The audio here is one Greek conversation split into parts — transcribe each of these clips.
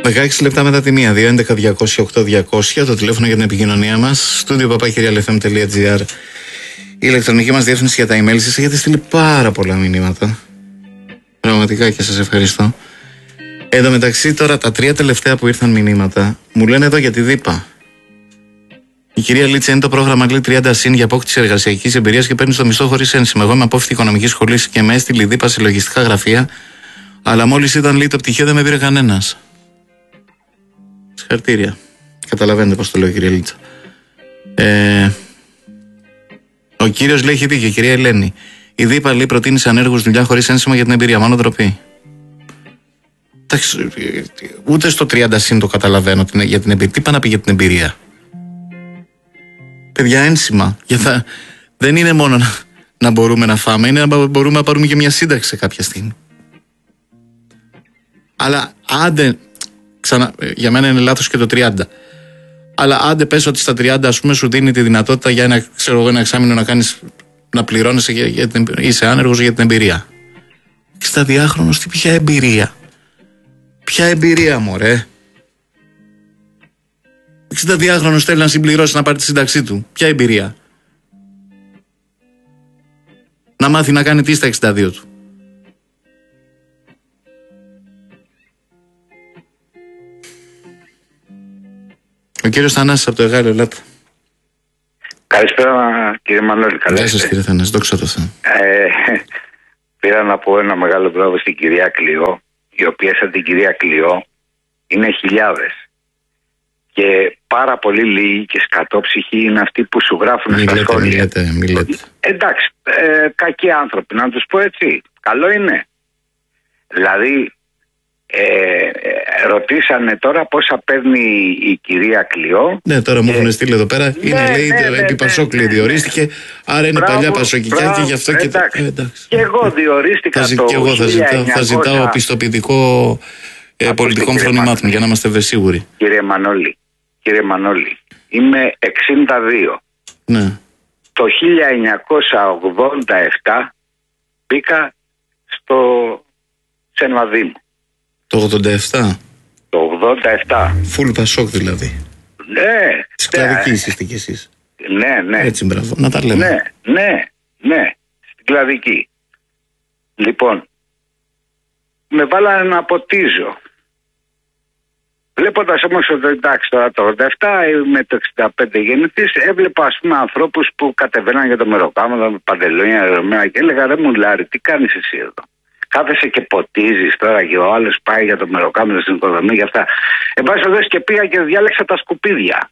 16 λεπτά μετά τη 1, 211-200-8200, το τηλέφωνο για την επικοινωνία μας. Στούντιο @realfm.gr. Η ηλεκτρονική μας διεύθυνση για τα email. Σας έχετε στείλει πάρα πολλά μηνύματα. Πραγματικά και σας ευχαριστώ. Εν τω μεταξύ, τώρα τα 3 τελευταία που ήρθαν μηνύματα μου λένε εδώ για τη ΔΥΠΑ. Η κυρία Λίτσα, είναι το πρόγραμμα ΛΥ 30 συν για απόκτηση εργασιακής εμπειρίας και παίρνει το μισθό χωρίς ένσημα. Εγώ είμαι απόφοιτη οικονομικής σχολής και με έστειλε η ΔΥΠΑ σε λογιστικά γραφεία, αλλά μόλις ήταν ΛΥ το πτυχίο δεν με πήρε κανένας. Συγχαρητήρια. Καταλαβαίνετε πώς το λέω, κυρία Λίτσα. Ο κύριος λέει: έχει δίκιο, κυρία Ελένη. Η ΔΥΠΑ λέει προτείνει σε ανέργους δουλειά χωρίς ένσημα για την εμπειρία. Μόνο ντροπή. Εντάξει, ούτε στο 30 συν το καταλαβαίνω για την εμπειρία. Τι πάει να πει για την εμπειρία? Παιδιά, ένσημα. Δεν είναι μόνο να μπορούμε να φάμε, είναι να μπορούμε να πάρουμε και μια σύνταξη σε κάποια στιγμή. Αλλά άντε, για μένα είναι λάθος και το 30. Αλλά άντε πες ότι στα 30, ας πούμε, σου δίνει τη δυνατότητα για ένα εξάμηνο να πληρώνεσαι είσαι άνεργος για την εμπειρία. 62χρονος, ποια εμπειρία? Ποια εμπειρία, μωρέ? 62χρονος θέλει να συμπληρώσει να πάρει τη σύνταξή του. Ποια εμπειρία? Να μάθει να κάνει τι στα 62 του? Ο κύριος Θανάσης από το Εγάλεο, ελάτε. Καλησπέρα, κύριε Μανώλη. Γεια σας, κύριε Θανάση, δόξα τω Θεώ. Πήρα να πω ένα μεγάλο μπράβο στην κυρία Κλειό, η οποία σαν την κυρία Κλειό είναι χιλιάδες. Και πάρα πολύ λίγοι και σκατόψυχοι είναι αυτοί που σου γράφουν στα σχόλια. Μη λέτε. Εντάξει, κακοί άνθρωποι, να τους πω έτσι. Καλό είναι. Δηλαδή, ρωτήσανε τώρα πόσα παίρνει η κυρία Κλειό. Ναι, τώρα μου έχουν στείλει εδώ πέρα. Είναι, λέει, επί Πασόκλη διορίστηκε. Άρα είναι παλιά Πασοκικιά και γι' αυτό και. Εντάξει. Και εγώ διορίστηκα και εγώ θα ζητάω πιστοποιητικό πολιτικών φρονημάτων για να είμαστε σίγουροι. Κύριε Μανώλη, είμαι 62. Ναι. Το 1987 μπήκα σε ένα δήμο. Το 87. Το 87. Φουλ Πασόκ δηλαδή. Ναι. Της κλαδικής είστε κι εσείς. Ναι. Έτσι, μπράβο. Να τα λέμε. Ναι. Στην κλαδική. Λοιπόν, με βάλανε να ποτίζω. Βλέποντας όμως ότι εντάξει τώρα το 87 είμαι το 65 γεννητής, έβλεπα ας πούμε ανθρώπους που κατεβαίναν για το μεροκάματο με παντελόνια ερωμένα και έλεγα: ρε μουλάρι, τι κάνεις εσύ εδώ? Κάθεσαι και ποτίζεις τώρα και ο άλλος πάει για το μεροκάματο στην οικοδομή για αυτά. Εν πάση περιπτώσει και πήγα και διάλεξα τα σκουπίδια.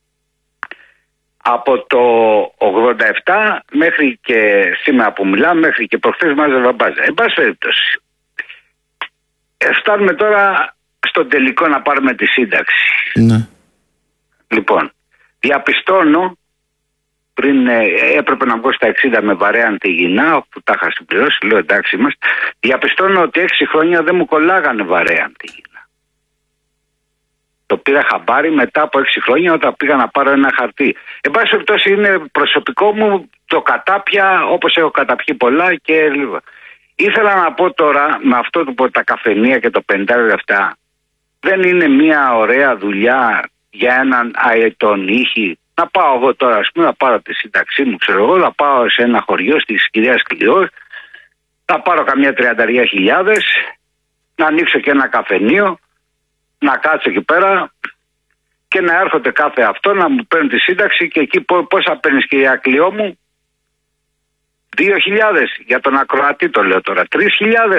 Από το 87 μέχρι και σήμερα που μιλάμε, μέχρι και προχθές μάζευα μπάζα. Εν πάση περιπτώσει. Φτάνουμε τώρα στον τελικό να πάρουμε τη σύνταξη. Ναι. Λοιπόν, διαπιστώνω, πριν έπρεπε να βγω στα 60 με βαρέα αντιγυνά, που τα είχα συμπληρώσει, λέω εντάξει είμαστε, διαπιστώνω ότι 6 χρόνια δεν μου κολλάγανε βαρέα αντιγυνά. Το πήρα χαμπάρι μετά από 6 χρόνια όταν πήγα να πάρω ένα χαρτί. Εν πάση περιπτώσει είναι προσωπικό μου, το κατάπια όπως έχω καταπιεί πολλά και λίγο. Ήθελα να πω τώρα με αυτό που τα καφενεία και το πεντάρι αυτά, δεν είναι μια ωραία δουλειά για έναν αετόν ήχη? Να πάω εγώ τώρα, ας πούμε, να πάρω τη σύνταξή μου, ξέρω εγώ, να πάω σε ένα χωριό της κυρίας Κλειός, να πάρω καμιά 30.000, να ανοίξω και ένα καφενείο, να κάτσω εκεί πέρα και να έρχονται κάθε αυτό να μου παίρνουν τη σύνταξη και εκεί πόσα παίρνεις, κυρία Κλειό μου? 2.000 για τον ακροατή το λέω τώρα, 3.000.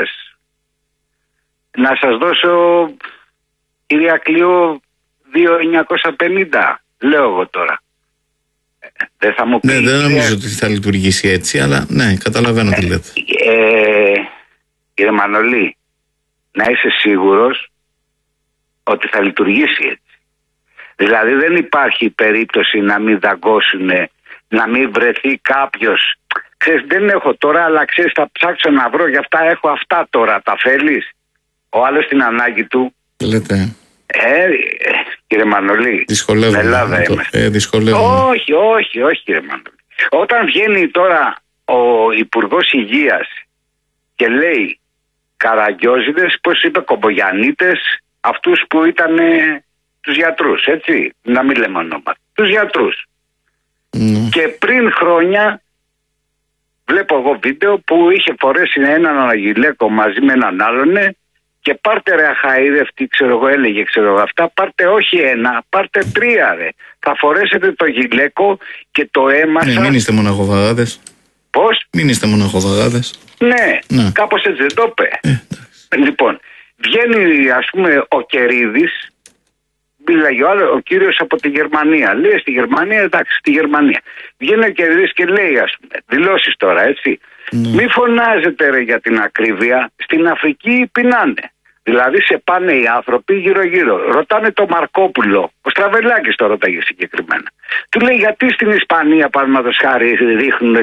Να σας δώσω, κυρία Κλειό, 2.950, λέω εγώ τώρα. Δεν θα μου πει. Ναι, δεν νομίζω ότι θα λειτουργήσει έτσι, αλλά ναι, καταλαβαίνω τι λέτε. Κύριε Μανολή, να είσαι σίγουρος ότι θα λειτουργήσει έτσι. Δηλαδή δεν υπάρχει περίπτωση να μην δαγκώσουν, να μην βρεθεί κάποιος. Ξέρεις, δεν έχω τώρα, αλλά ξέρεις, θα ψάξω να βρω, γι' αυτά έχω αυτά τώρα. Τα θέλεις? Ο άλλος την ανάγκη του. Λέτε. Κύριε Μανολή, δυσκολεύομαι. Ελλάδα είμαστε. Όχι, κύριε Μανολή. Όταν βγαίνει τώρα ο Υπουργός Υγείας και λέει καραγκιόζιδες, πώς είπε, κομπογιανίτες, αυτούς που ήταν τους γιατρούς, έτσι, να μην λέμε ονόματα, τους γιατρούς. Και πριν χρόνια βλέπω εγώ βίντεο που είχε φορέσει έναν γυλαίκο μαζί με έναν άλλον και πάρτε ρε αχαΐρευτοι, ξέρω εγώ, έλεγε, ξέρω εγώ αυτά, πάρτε όχι ένα, πάρτε 3 ρε. Θα φορέσετε το γυλαίκο και το αίμα σας. Μην είστε μοναχοβαγάδες. Πώς? Μην είστε μοναχοβαγάδες. Ναι, κάπως έτσι δεν το είπε. Λοιπόν, βγαίνει ας πούμε ο Κερίδης, μίλαγε ο κύριος από τη Γερμανία. Λέει στη Γερμανία, εντάξει, στη Γερμανία. Βγαίνει ο Κερίδης και λέει, ας πούμε, δηλώσεις τώρα, έτσι. Μη φωνάζετε ρε για την ακρίβεια, στην Αφρική πεινάνε. Δηλαδή σε πάνε οι άνθρωποι γύρω-γύρω. Ρωτάνε το Μαρκόπουλο, ο Στραβελάκης το ρωτάγε συγκεκριμένα. Του λέει γιατί στην Ισπανία, παραδείγματος χάρη, ρίχνουν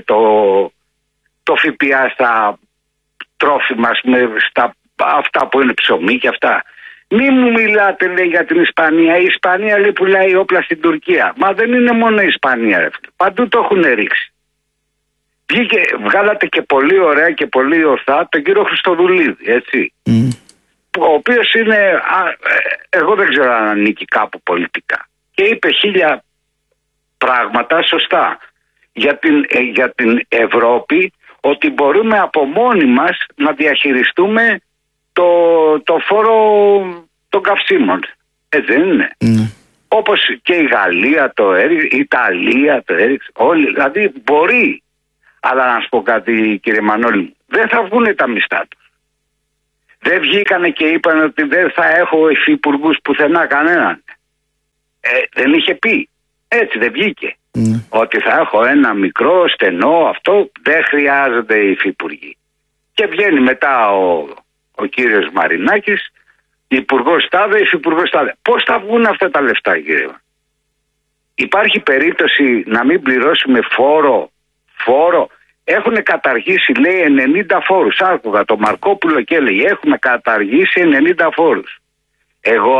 το ΦΠΑ στα τρόφιμα, στα αυτά που είναι ψωμί και αυτά. Μη μου μιλάτε, λέει, για την Ισπανία. Η Ισπανία, λέει, πουλάει όπλα στην Τουρκία. Μα δεν είναι μόνο η Ισπανία, ρε. Παντού το έχουν ρίξει. Βγάλατε και πολύ ωραία και πολύ ορθά τον κύριο Χριστοδουλίδη, έτσι. Ο οποίος είναι, εγώ δεν ξέρω αν ανήκει κάπου πολιτικά. Και είπε 1000 πράγματα σωστά για την Ευρώπη, ότι μπορούμε από μόνοι μας να διαχειριστούμε το φόρο των καυσίμων. Έτσι δεν είναι? Όπως και η Γαλλία το έριξε, η Ιταλία το έριξε, όλοι. Δηλαδή μπορεί. Αλλά να σου πω κάτι, κύριε Μανώλη, δεν θα βγουν τα μισθά τους. Δεν βγήκανε και είπαν ότι δεν θα έχω υφυπουργούς πουθενά κανέναν. Δεν είχε πει. Έτσι δεν βγήκε. Ότι θα έχω ένα μικρό στενό αυτό, δεν χρειάζονται οι υφυπουργοί. Και βγαίνει μετά ο κύριος Μαρινάκης, υπουργός τάδε, υφυπουργός τάδε. Πώς θα βγουν αυτά τα λεφτά, κύριε? Υπάρχει περίπτωση να μην πληρώσουμε φόρο? Έχουν καταργήσει, λέει, 90 φόρους. Άκουγα το Μαρκόπουλο και έλεγε έχουμε καταργήσει 90 φόρους. Εγώ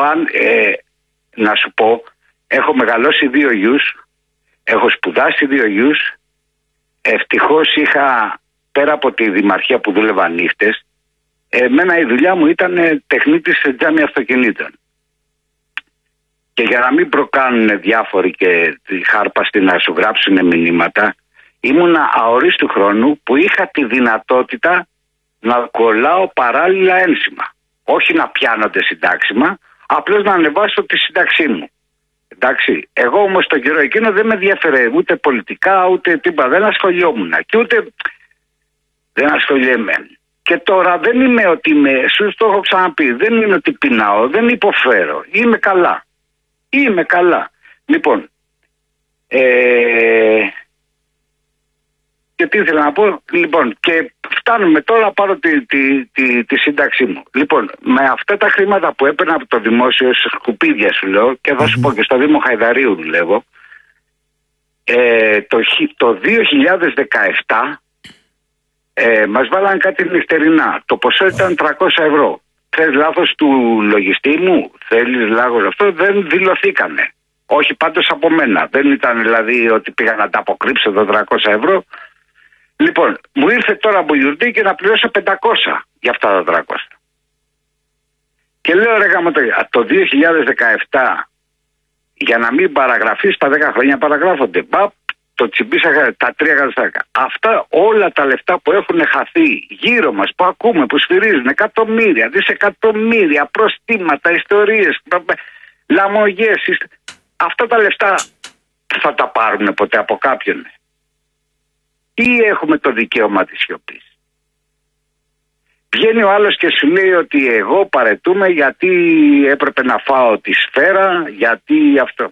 να σου πω, έχω μεγαλώσει 2 γιους, έχω σπουδάσει 2 γιους, ευτυχώς είχα, πέρα από τη δημαρχία που δούλευα νύχτες, εμένα η δουλειά μου ήταν τεχνίτης σε τζάμι αυτοκινήτων. Και για να μην προκάνουν διάφοροι και χάρπαστοι να σου γράψουν μηνύματα, ήμουνα αορίστου χρόνου που είχα τη δυνατότητα να κολλάω παράλληλα ένσημα. Όχι να πιάνονται συντάξιμα, απλώς να ανεβάσω τη σύνταξή μου. Εντάξει, εγώ όμως τον καιρό εκείνο δεν με ενδιαφέρε ούτε πολιτικά ούτε τίποτα, δεν ασχολιόμουν και ούτε δεν ασχολιέμαι. Και τώρα δεν είμαι ότι σου το έχω ξαναπεί, δεν είναι ότι πεινάω, δεν υποφέρω, είμαι καλά. Είμαι καλά. Λοιπόν, και τι ήθελα να πω, λοιπόν, και φτάνουμε τώρα, πάρω τη σύνταξή μου. Λοιπόν, με αυτά τα χρήματα που έπαιρνα από το δημόσιο, σκουπίδια σου λέω, και θα σου πω και στο Δήμο Χαϊδαρίου δουλεύω, το 2017 μας βάλανε κάτι νυχτερινά. Το ποσό ήταν 300 ευρώ. Θες λάθος του λογιστή μου, θέλεις λάθος αυτό, δεν δηλωθήκανε. Όχι πάντως από μένα. Δεν ήταν δηλαδή ότι πήγα να τα αποκρύψω το 300 ευρώ. Λοιπόν, μου ήρθε τώρα από γιορτή και να πληρώσω 500 για αυτά τα 300. Και λέω ρε γάμο το 2017, για να μην παραγραφεί, στα 10 χρόνια παραγράφονται. Το τσιμπήσα τα 3 καταστάρικα. Αυτά όλα τα λεφτά που έχουν χαθεί γύρω μας, που ακούμε, που σφυρίζουν εκατομμύρια, δισεκατομμύρια, προστήματα, ιστορίες, λαμογές. Αυτά τα λεφτά θα τα πάρουν ποτέ από κάποιον? Ή έχουμε το δικαίωμα της σιωπής? Βγαίνει ο άλλος και σου λέει ότι εγώ παρετούμε γιατί έπρεπε να φάω τη σφαίρα, γιατί αυτό.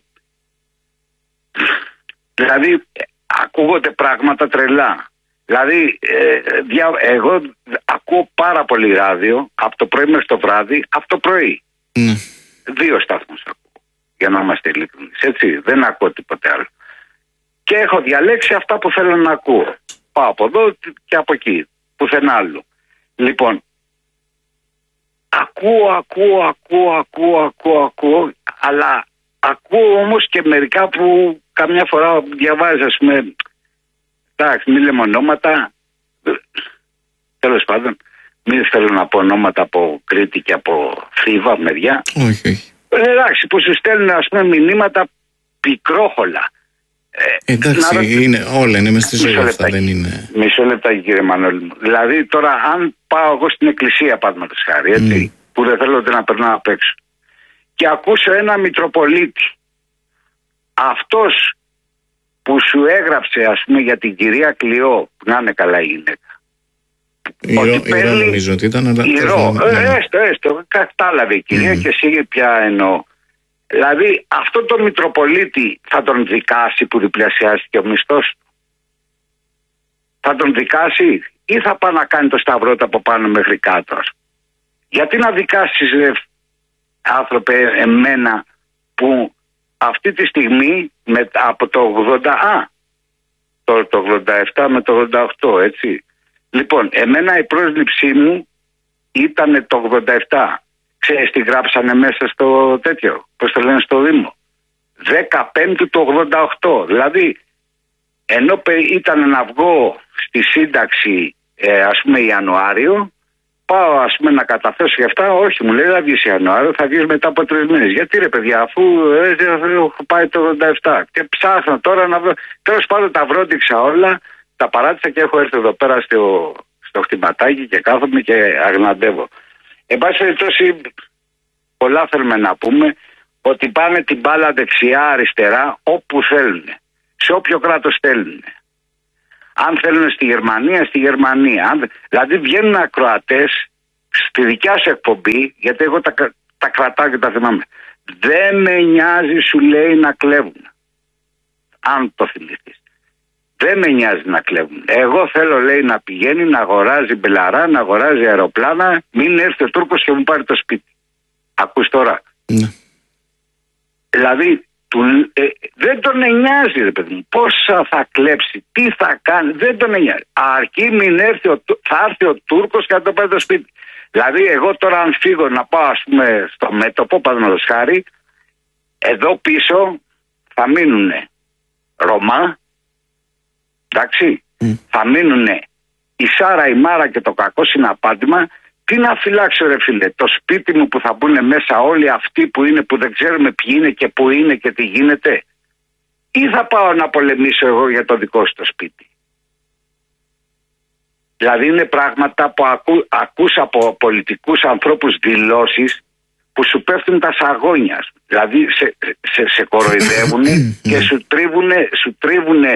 Δηλαδή ακούγονται πράγματα τρελά. Δηλαδή εγώ ακούω πάρα πολύ ράδιο από το πρωί μέχρι το βράδυ, από το πρωί. 2 σταθμούς ακούω, για να είμαστε ειλικρινείς, έτσι, δεν ακούω τίποτε άλλο. Και έχω διαλέξει αυτά που θέλω να ακούω. Πάω από εδώ και από εκεί, πουθενά άλλο. Λοιπόν, ακούω, αλλά ακούω όμως και μερικά που καμιά φορά διαβάζεις, ας πούμε, εντάξει, μη λέμε ονόματα, τέλος πάντων, Μην θέλω να πω ονόματα από Κρήτη και από Θήβα, μεριά. Όχι. Εντάξει, που σου στέλνουν, ας πούμε, μηνύματα πικρόχολα. Εντάξει, όλα είναι μες στη ζωή αυτά, δεν είναι. Μισό λεπτάκι, κύριε Μανώλη μου. Δηλαδή, τώρα, αν πάω εγώ στην εκκλησία, παραδείγματος χάρη, έτσι, που δεν θέλω να περνάω απ' έξω, και ακούσω ένα Μητροπολίτη, αυτός που σου έγραψε, ας πούμε, για την κυρία Κλειό, που να είναι καλά η γυναίκα. Ηρώ νομίζω ότι ήταν, αλλά. Έστω, κατάλαβε η κυρία και εσύ πια εννοώ. Δηλαδή, αυτό το Μητροπολίτη θα τον δικάσει που διπλασιάστηκε ο μισθός του? Θα τον δικάσει ή θα πάει να κάνει το σταυρό από πάνω μέχρι κάτω? Γιατί να δικάσεις, άνθρωπε, εμένα που αυτή τη στιγμή από το 87 με το 88, έτσι. Λοιπόν, εμένα η πρόσληψή μου ήταν το 87. Ξέρεις τι γράψανε μέσα στο τέτοιο, πώς το λένε, στο Δήμο? 15 του 88. Δηλαδή, ενώ ήταν να βγω στη σύνταξη, ας πούμε, Ιανουάριο, πάω, ας πούμε, να καταθέσω για αυτά. Όχι, μου λέει, θα βγεις Ιανουάριο, θα βγεις μετά από 3 μήνες. Γιατί, ρε παιδιά, αφού έχω πάει το 87 και ψάχνω τώρα να βρω. Τέλος πάντων, τα βρόντιξα όλα, τα παράτησα και έχω έρθει εδώ πέρα στο χτυματάκι και κάθομαι και αγναντεύω. Εν πάση περιπτώσει, πολλά θέλουμε να πούμε, ότι πάνε την μπάλα δεξιά-αριστερά όπου θέλουν. Σε όποιο κράτος θέλουν. Αν θέλουν στη Γερμανία, στη Γερμανία. Δηλαδή βγαίνουν ακροατές στη δικιά σου εκπομπή, γιατί εγώ τα κρατάω και τα θυμάμαι. Δεν με νοιάζει, σου λέει, να κλέβουν. Αν το θυμηθείς. Δεν με νοιάζει να κλέβουν. Εγώ θέλω, λέει, να πηγαίνει να αγοράζει μπελαρά, να αγοράζει αεροπλάνα, μην έρθει ο Τούρκος και μου πάρει το σπίτι. Ακούς τώρα? Ναι. Δηλαδή, δεν τον νοιάζει, ρε παιδί μου, πόσα θα κλέψει, τι θα κάνει, δεν τον νοιάζει. Αρκεί μην έρθει θα έρθει ο Τούρκος και θα το πάρει το σπίτι. Δηλαδή, εγώ τώρα αν φύγω να πάω, ας πούμε, στο μέτωπο, παραδείγματος χάρη, εδώ πίσω θα μείνουνε Ρωμά, εντάξει, θα μείνουνε η Σάρα, η Μάρα και το κακό συναπάντημα. Τι να φυλάξω, ρε φίλε, το σπίτι μου που θα μπουν μέσα όλοι αυτοί που είναι, που δεν ξέρουμε ποιοι είναι και που είναι και τι γίνεται? Ή θα πάω να πολεμήσω εγώ για το δικό σου το σπίτι? Δηλαδή είναι πράγματα που ακούς από πολιτικούς ανθρώπους δηλώσεις που σου πέφτουν τα σαγόνια. Δηλαδή σε κοροϊδεύουν και σου τρίβουνε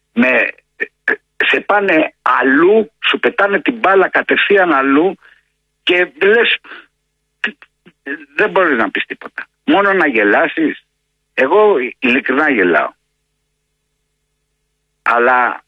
σε πάνε αλλού, σου πετάνε την μπάλα κατευθείαν αλλού και λες, δεν μπορείς να πεις τίποτα. Μόνο να γελάσεις. Εγώ ειλικρινά γελάω. Αλλά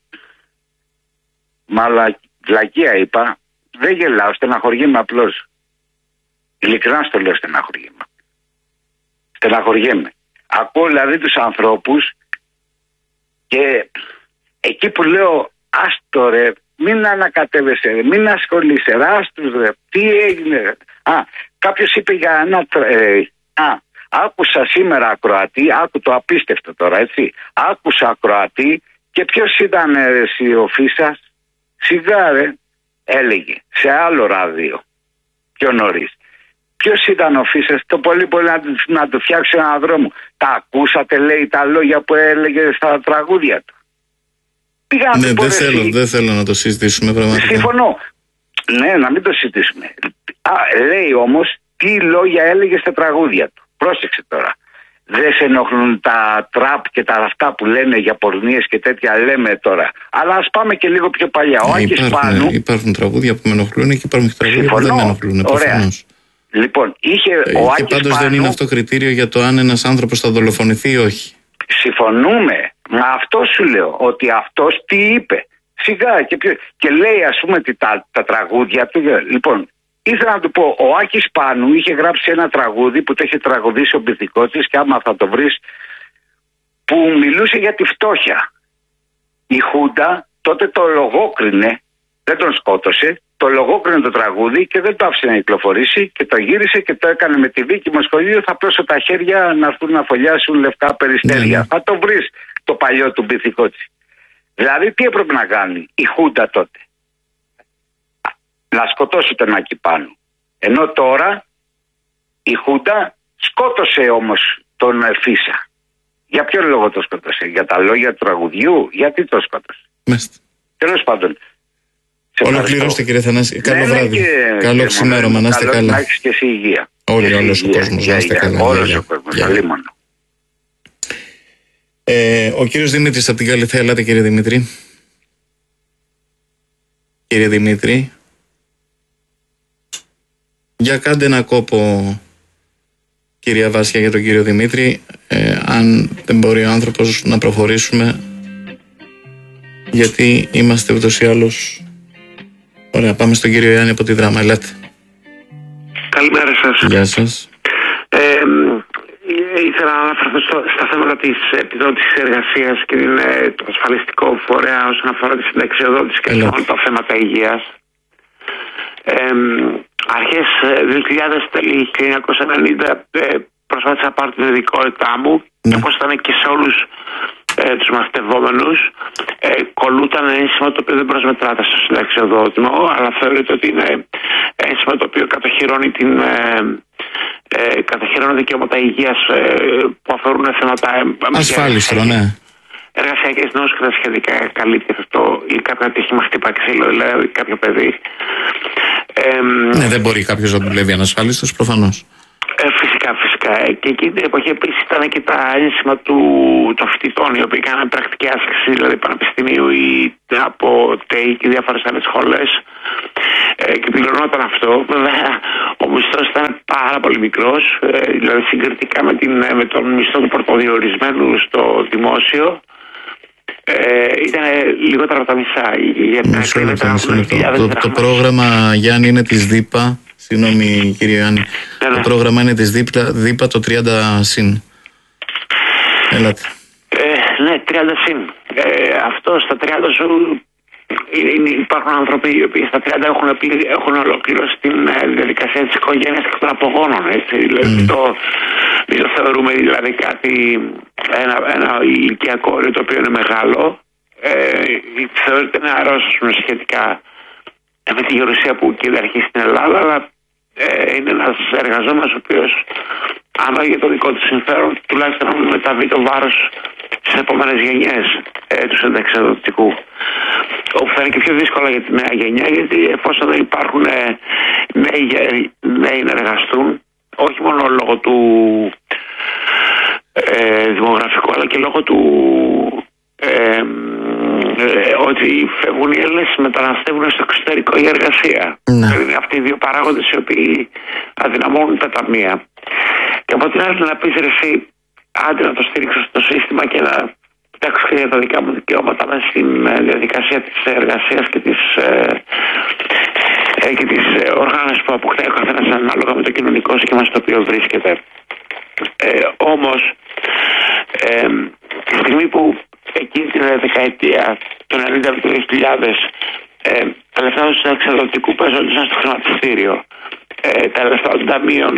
βλακεία είπα, δεν γελάω, στεναχωριέμαι απλώς. Ειλικρινά στο λέω, στεναχωριέμαι. Ακούω δηλαδή τους ανθρώπους και εκεί που λέω, άστο ρε, μην ανακατεύεσαι, μην ασχολείσαι, άστος ρε, τι έγινε ρε. Κάποιος είπε για ένα άκουσα σήμερα ακροατή, άκου το απίστευτο τώρα, έτσι. Άκουσα ακροατή και ποιος ήταν εσύ ο Φίσας? Σιγά ρε, έλεγε σε άλλο ράδιο πιο νωρίς. Ποιος ήταν ο Φίσας? Το πολύ να του φτιάξει έναν δρόμο. Τα ακούσατε, λέει, τα λόγια που έλεγε στα τραγούδια του? Ναι, δεν θέλω να το συζητήσουμε πραγματικά. Συμφωνώ. Ναι, να μην το συζητήσουμε. Λέει όμως τι λόγια έλεγε στα τραγούδια του. Πρόσεξε τώρα. Δεν σε ενοχλούν τα τραπ και τα αυτά που λένε για πορνείες και τέτοια, λέμε τώρα. Αλλά ας πάμε και λίγο πιο παλιά. Ο Άκης Πάνου. Υπάρχουν τραγούδια που με ενοχλούν και υπάρχουν τραγούδια που δεν με ενοχλούν. Προφανώς. Λοιπόν, είχε ο Άκης πάντως Πάνου. Δεν είναι αυτό κριτήριο για το αν ένας άνθρωπος θα δολοφονηθεί ή όχι. Συμφωνούμε. Μα αυτό σου λέω. Ότι αυτός τι είπε. Σιγά και λέει, ας πούμε, τα τραγούδια του. Λοιπόν, ήθελα να του πω, ο Άκης Πάνου είχε γράψει ένα τραγούδι που το είχε τραγουδήσει ο Μπιθικότσης, και άμα θα το βρεις, που μιλούσε για τη φτώχεια. Η Χούντα τότε το λογόκρινε, δεν τον σκότωσε, το λογόκρινε το τραγούδι και δεν το άφησε να κυκλοφορήσει και το γύρισε και το έκανε με τη δίκη μου σχολείο. Θα πλώσω τα χέρια να έρθουν να φωλιάσουν λευκά περιστέρια. Θα το βρεις το παλιό του Μπιθικότση. Δηλαδή τι έπρεπε να κάνει η Χούντα τότε? να σκοτώσει τον Άκη Πάνου. Ενώ τώρα η Χούντα σκότωσε όμως τον Φίσα. Για ποιο λόγο το σκότωσε? Για τα λόγια του τραγουδιού? Γιατί το σκότωσε? Τέλος πάντων. Ολοκληρώστε κύριε Θανάση. Καλό βράδυ. Καλό ξημέρωμα. Να είστε καλά. Να έχεις και εσύ υγεία. Όλος ο κόσμος. Να είστε καλά. Όλος ο κόσμος. Αλίμονο. Ο κύριος Δημήτρης από την Καλυθέα. Ελάτε κύριε Δημήτρη. Κύριε Δημήτρη. Για κάντε ένα κόπο, κυρία Βάσια, για τον κύριο Δημήτρη. Αν δεν μπορεί ο άνθρωπος να προχωρήσουμε, γιατί είμαστε ούτως ή άλλως. Ωραία, πάμε στον κύριο Ιάννη από τη Δράμα. Ελάτε. Καλημέρα σας. Γεια σας. Ήθελα να αναφερθώ στα θέματα της επιδότησης εργασίας και το ασφαλιστικό φορέα όσον αφορά τη συνταξιοδότηση και όλα τα θέματα υγείας. Αρχές 2000, τέλη 1990, προσπάθησα να πάρω την ειδικότητά μου, όπως ήταν και σε όλους τους μαθητευόμενους. Κολλούταν ένσημα το οποίο δεν προσμετράται στο συνταξιοδότημα, αλλά θεωρείται ότι είναι ένσημα το οποίο κατοχυρώνει δικαιώματα υγείας που αφορούν θέματα ασφάλιστρο, ναι. Εργασιακές νόσους και τα σχετικά καλύπτει αυτό, ή κάποιο ατύχημα χτύπα ξύλο, δηλαδή κάποιο παιδί. Ναι, δεν μπορεί κάποιος να δουλεύει ανασφάλιστος, προφανώς. Φυσικά. Και εκείνη την εποχή επίσης ήταν και τα ένσημα των φοιτητών, οι οποίοι κάνανε πρακτική άσκηση, δηλαδή πανεπιστημίου ή από ΤΕΙ και διάφορες άλλες σχολές. Και πληρωνόταν αυτό. Βέβαια, ο μισθός ήταν πάρα πολύ μικρός, δηλαδή συγκριτικά με τον μισθό του πρωτοδιορισμένου στο δημόσιο. Ήταν λιγότερα από τα μισά. Το πρόγραμμα, Γιάννη, είναι της ΔΥΠΑ. Συγγνώμη κύριε Γιάννη. Το πρόγραμμα είναι της ΔΥΠΑ το 30 συν. Ελάτε. Ναι, 30 συν. Αυτό στα 30 σου υπάρχουν άνθρωποι οι οποίοι στα 30 έχουν ολοκληρώσει την διαδικασία της οικογένειας και των απογόνων. Δηλαδή, μην το θεωρούμε δηλαδή ένα ηλικιακό όριο το οποίο είναι μεγάλο. Θεωρείται νεαρός σχετικά με τη γερουσία που κυριαρχεί στην Ελλάδα, αλλά είναι ένας εργαζόμενος ο οποίος, αν για το δικό του συμφέρον, τουλάχιστον να μεταβεί το βάρος στις επόμενες γενιές του συνταξιοδοτικού. Όπου θα είναι και πιο δύσκολα για τη νέα γενιά, γιατί εφόσον δεν υπάρχουν νέοι να εργαστούν, όχι μόνο λόγω του δημογραφικού, αλλά και λόγω του ότι φεύγουν οι Έλληνες, μεταναστεύουν στο εξωτερικό για εργασία. Είναι αυτοί οι δύο παράγοντες οι οποίοι αδυναμώνουν τα ταμεία. Και από την άλλη να πεις εσύ, άντε να το στήριξω στο σύστημα και να κοιτάξω και για τα δικά μου δικαιώματα μέσα στην διαδικασία της εργασίας και της οργάνωσης που αποκτάει ο καθένας ανάλογα με το κοινωνικό σχήμα στο οποίο βρίσκεται. Όμως, τη στιγμή που εκείνη την δεκαετία των 90 και 2000 τα λεφτά του συνταξιοδοτικού παίζονταν στο χρηματιστήριο. Τα λεφτά των ταμείων,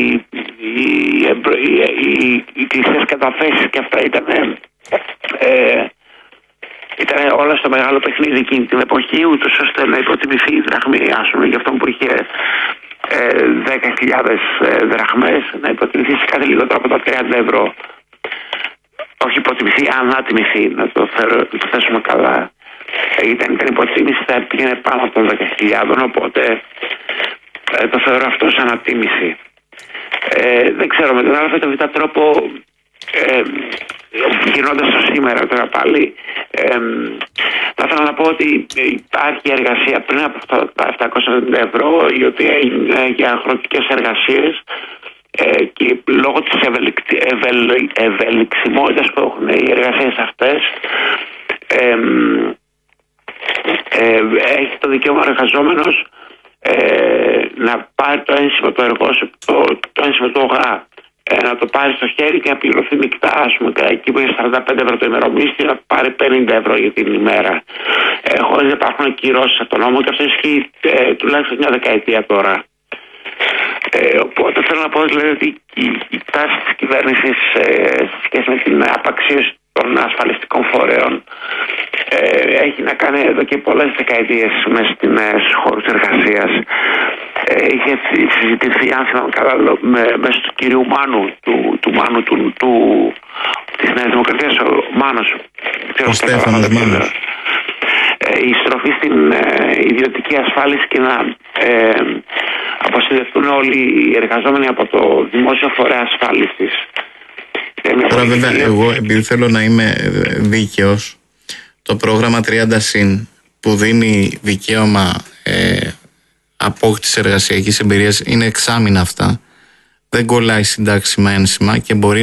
οι κλειστές καταθέσεις και αυτά ήταν όλα στο μεγάλο παιχνίδι εκείνη την εποχή, ούτως ώστε να υποτιμηθεί η δραχμή, ας πούμε, για αυτό που είχε 10.000 δραχμές, να υποτιμηθεί σε κάτι λιγότερο από τα 30 ευρώ. Όχι υποτιμηθεί, ανάτιμηθεί, να το θέσουμε καλά. Ήταν υποτίμηση, θα πήγαινε πάνω από των 10.000, οπότε το θεωρώ αυτό σαν ανατίμηση. Δεν ξέρω, με τον α ή τον β τρόπο, γυρνώντας το σήμερα τώρα πάλι, θα ήθελα να πω ότι υπάρχει εργασία πριν από αυτά τα 790 ευρώ, η οποία είναι για αγροτικές εργασίες, και λόγω της ευελιξιμότητας που έχουν οι εργασίες αυτές, έχει το δικαίωμα ο εργαζόμενος να πάρει το ένσημα του το ένσημα του ΟΓΑ, να το πάρει στο χέρι και να πληρωθεί μεικτά, ας πούμε, εκεί που είναι 45 ευρώ το ημερομίσθιο, να πάρει 50 ευρώ για την ημέρα, χωρίς να υπάρχουν κυρώσεις από τον νόμο, και αυτό ισχύει τουλάχιστον μια δεκαετία τώρα. Οπότε θέλω να πω δηλαδή ότι η τάση της κυβέρνησης σε σχέση με την απαξίωση των ασφαλιστικών φορέων έχει να κάνει εδώ και πολλές δεκαετίες μέσα στους χώρους εργασίας. Είχε συζητηθεί, αν θυμάμαι καλά, μέσω του κυρίου Μάνου, του Μάνου της Νέας Δημοκρατίας, ο Μάνος. Ο Στέφανος Μάνος. Η στροφή στην ιδιωτική ασφάλιση και να αποσυνδευτούν όλοι οι εργαζόμενοι από το δημόσιο φορέα ασφάλισης. Τώρα βέβαια εγώ, επειδή θέλω να είμαι δίκαιος, το πρόγραμμα 30 που δίνει δικαίωμα απόκτηση εργασιακής εμπειρίας είναι εξάμηνα αυτά. Δεν κολλάει συντάξιμα ένσημα και μπορεί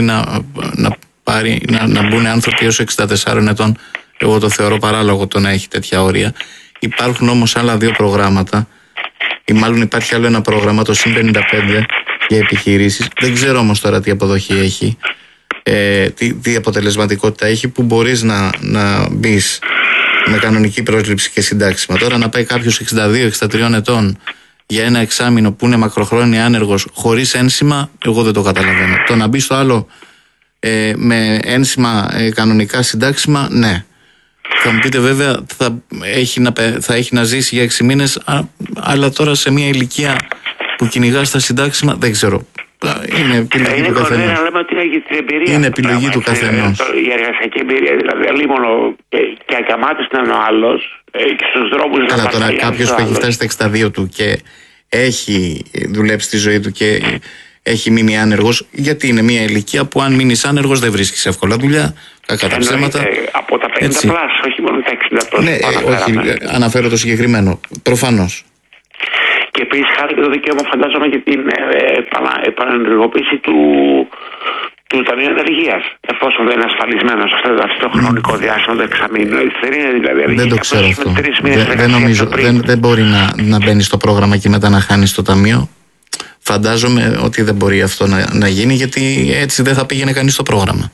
να μπουν άνθρωποι έως 64 ετών. Εγώ το θεωρώ παράλογο το να έχει τέτοια όρια. Υπάρχουν όμως άλλα δύο προγράμματα, ή μάλλον υπάρχει άλλο ένα πρόγραμμα, το ΣΥΝ 55 για επιχειρήσεις. Δεν ξέρω όμως τώρα τι αποδοχή έχει, τι αποτελεσματικότητα έχει, που μπορείς να μπεις με κανονική πρόσληψη και συντάξιμα. Τώρα να πάει κάποιος 62-63 ετών για ένα εξάμηνο που είναι μακροχρόνια άνεργος χωρίς ένσημα, εγώ δεν το καταλαβαίνω. Το να μπει στο άλλο με ένσημα κανονικά συντάξιμα, ναι. Θα μου πείτε βέβαια θα έχει να ζήσει για 6 μήνες, αλλά τώρα σε μια ηλικία που κυνηγά στα συντάξιμα, δεν ξέρω. Είναι επιλογή του καθενός. Είναι επιλογή του καθενός. Η εργασιακή εμπειρία, δηλαδή, αλλήμωνο και ακαμάτης να είναι ο άλλος και στους δρόμους. Αλλά τώρα κάποιος που έχει φτάσει στα 62 του και έχει δουλέψει τη ζωή του και έχει μείνει άνεργος, γιατί είναι μια ηλικία που αν μείνεις άνεργος δεν βρίσκεις εύκολα δουλειά, κακά τα ψέματα. Από τα 50 πλάς, όχι μόνο τα 60 ναι, όχι, αναφέρω το συγκεκριμένο, προφανώς. Και επίσης χάρη το δικαίωμα, φαντάζομαι, για την επανενεργοποίηση του Ταμείου Ενεργείας, εφόσον δεν είναι ασφαλισμένος αυτό το χρονικό διάστημα, το εξαμήνου. Δεν το ξέρω αυτό. Δεν νομίζω, δεν μπορεί να μπαίνει στο πρόγραμμα και μετά να χάνει το ταμείο. Φαντάζομαι ότι δεν μπορεί αυτό να γίνει, γιατί έτσι δεν θα πήγαινε κανείς στο πρόγραμμα.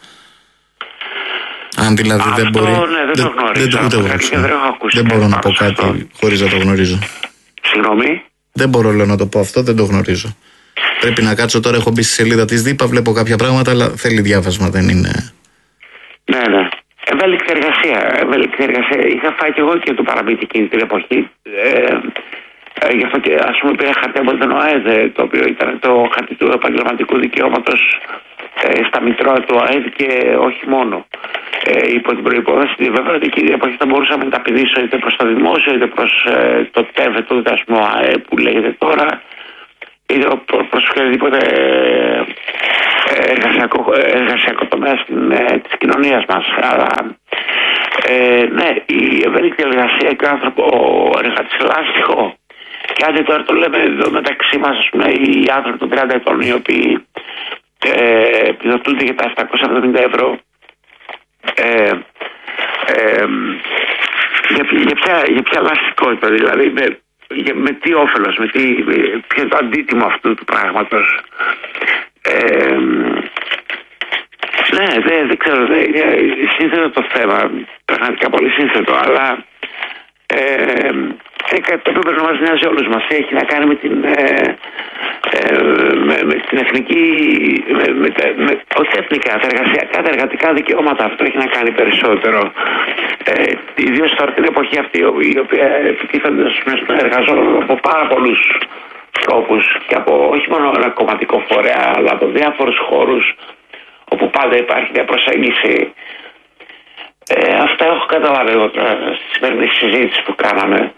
Αν δηλαδή αυτό, δεν μπορεί. Ναι, δεν το γνωρίζω. Δεν μπορώ να πω κάτι χωρίς να το γνωρίζω. Συγγνώμη. Δεν μπορώ, λέω, να το πω αυτό, δεν το γνωρίζω. Πρέπει να κάτσω τώρα, έχω μπει στη σελίδα της ΔΥΠΑ, βλέπω κάποια πράγματα, αλλά θέλει διάβασμα, δεν είναι. Ναι. Ευέλικτη εργασία. Είχα φάει και εγώ και το παραμύθι εκείνη την εποχή. Γι' αυτό και ας πούμε πήρα χαρτί από τον ΟΑΕΔ, το οποίο ήταν το χαρτί του επαγγελματικού δικαιώματος στα μητρώα του ΟΑΕΔ και όχι μόνο. Υπό την προϋπόθεση βέβαια ότι εκείνη την εποχή θα μπορούσα να ταπεινήσω είτε προς το δημόσιο είτε προς το ΤΕΒ, το ΟΑΕ που λέγεται τώρα, είτε προς οποιοδήποτε εργασιακό τομέα της κοινωνίας μας. Αλλά ναι, η ευέλικτη εργασία και ο εργατής ελάστιχο. Και άντε τώρα το λέμε εδώ μεταξύ μας, ας πούμε, οι άνθρωποι των 30 ετών οι οποίοι επιδοτούνται για τα 770 ευρώ. Για ποια ελαστικότητα, δηλαδή με τι όφελος, ποιο είναι το αντίτιμο αυτού του πράγματος. Ναι, δεν ξέρω, είναι σύνθετο το θέμα, πραγματικά πολύ σύνθετο, αλλά κάτι το οποίο πρέπει να μας νοιάζει όλους μας. Έχει να κάνει με την εθνική, όχι εθνικά, τα εργασιακά, τα εργατικά δικαιώματα. Αυτό έχει να κάνει περισσότερο. Ιδίως τώρα την εποχή αυτή, η οποία επιτίθενται στον εργαζόμενο από πάρα πολλούς τρόπους και από όχι μόνο ένα κομματικό φορέα, αλλά από διάφορους χώρους όπου πάντα υπάρχει μια προσέγγιση. Αυτά έχω καταλάβει εγώ τώρα στη σημερινή συζήτηση που κάναμε.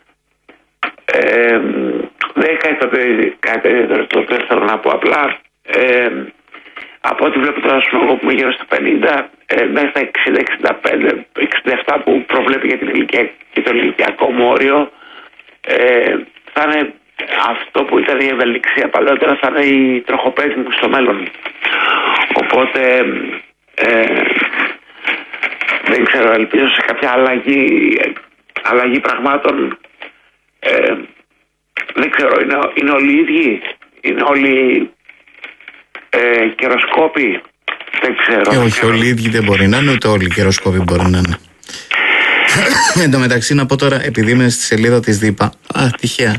Δεν είναι κάτι το οποίο θέλω να πω. Απλά από ό,τι βλέπω τώρα, εγώ που είμαι γύρω στα 50, μέχρι τα 60, 65, 67 που προβλέπει για την ηλικία και το ηλικιακό μου όριο, θα είναι αυτό που ήταν η ευελιξία παλαιότερα, θα είναι η τροχοπέδη μου στο μέλλον. Οπότε δεν ξέρω, ελπίζω σε κάποια αλλαγή πραγμάτων. Δεν ξέρω, είναι όλοι οι ίδιοι, είναι όλοι καιροσκόποι, δεν ξέρω. Όχι, όλοι οι ίδιοι δεν μπορεί να είναι, ούτε όλοι οι καιροσκόποι μπορεί να είναι. Εν τω μεταξύ να πω τώρα, επειδή είμαι στη σελίδα της ΔΥΠΑ, τυχαία,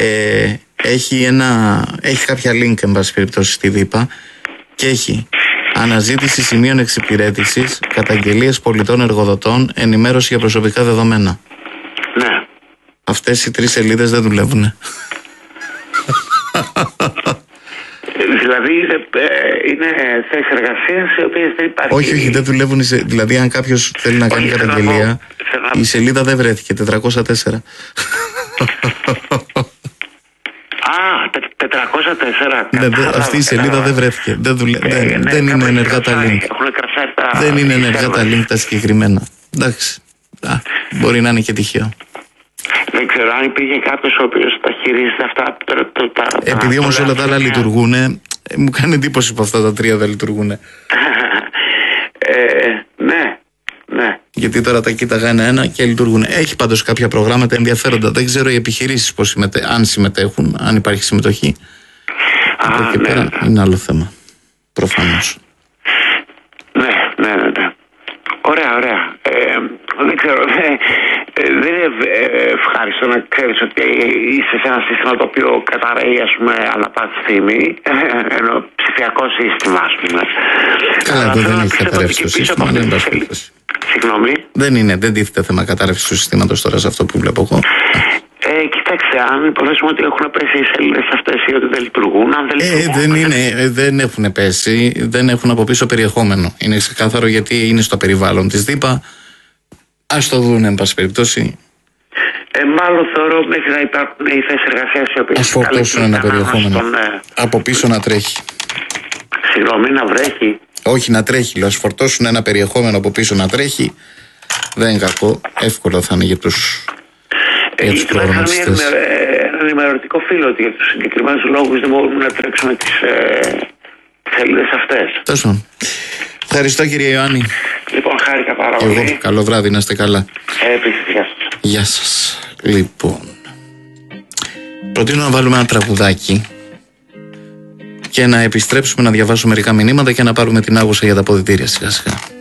έχει κάποια link εν πάση περιπτώσει στη ΔΥΠΑ και έχει Αναζήτηση σημείων εξυπηρέτησης, καταγγελίες πολιτών εργοδοτών, ενημέρωση για προσωπικά δεδομένα. Ναι. Αυτές οι 3 σελίδες δεν δουλεύουν. Δηλαδή είναι θέσεις εργασίας οι οποίες δεν υπάρχει. Όχι, δεν δουλεύουν. Δηλαδή, αν κάποιος θέλει να κάνει καταγγελία, η σελίδα δεν βρέθηκε. 404. Α, 404. Αυτή η σελίδα δεν βρέθηκε. Δεν είναι ενεργά τα link. Δεν είναι ενεργά τα link τα συγκεκριμένα. Εντάξει. Μπορεί να είναι και τυχαίο. Δεν ξέρω αν υπήρχε κάποιος ο οποίος τα χειρίζεται αυτά. Επειδή όμως όλα τα άλλα λειτουργούν, μου κάνει εντύπωση που αυτά τα 3 δεν λειτουργούν. Ναι. Γιατί τώρα τα κοίταγα ένα-ένα και λειτουργούν. Έχει πάντως κάποια προγράμματα ενδιαφέροντα. Δεν ξέρω οι επιχειρήσεις πώς αν συμμετέχουν, αν υπάρχει συμμετοχή. Από εκεί πέρα είναι άλλο θέμα. Προφανώς. Ναι. Ωραία. Δεν ξέρω. Δεν είναι ευχάριστο να ξέρεις ότι είσαι σε ένα σύστημα το οποίο καταραίει, ας πούμε, ανά πάση στιγμή. Ενώ ψηφιακό σύστημα, ας πούμε. Καλά, δεν έχει καταρρεύσει το σύστημα. Συγγνώμη. Δεν τίθεται θέμα κατάρρευσης του συστήματος τώρα σε αυτό που βλέπω εγώ. Κοιτάξτε, αν υποθέσουμε ότι έχουν πέσει οι σελίδες αυτές ή ότι δεν λειτουργούν, αν δεν λειτουργούν. Δεν έχουν πέσει, δεν έχουν από πίσω περιεχόμενο. Είναι ξεκάθαρο γιατί είναι στο περιβάλλον της ΔΥΠΑ. Ας το δουν, εν πάση περιπτώσει. Μάλλον θεωρώ μέχρι να υπάρχουν οι θέσεις εργασίας οι οποίες. Ας φορτώσουν ένα περιεχόμενο. Από πίσω να τρέχει. Συγγνώμη, να βρέχει. Όχι, να τρέχει, λέω. Ας φορτώσουν ένα περιεχόμενο από πίσω να τρέχει. Δεν είναι κακό. Εύκολο θα είναι για τους προγραμματιστές. Ένα ενημερωτικό φύλλο ότι για τους συγκεκριμένους λόγους δεν μπορούμε να τρέξουμε τις σελίδες αυτές. Τόσο. Ευχαριστώ, κύριε Ιωάννη. Λοιπόν, χάρηκα πάρα πολύ. Εγώ, καλό βράδυ, να είστε καλά. Επίσης, γεια σας. Γεια σας. Λοιπόν, προτείνω να βάλουμε ένα τραγουδάκι και να επιστρέψουμε να διαβάσουμε μερικά μηνύματα και να πάρουμε την άγουσα για τα αποδυτήρια σιγά σιγά.